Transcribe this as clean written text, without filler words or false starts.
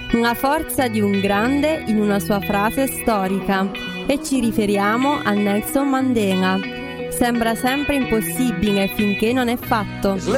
La forza di un grande in una sua frase storica, e ci riferiamo a Nelson Mandela. Sembra sempre impossibile finché non è fatto.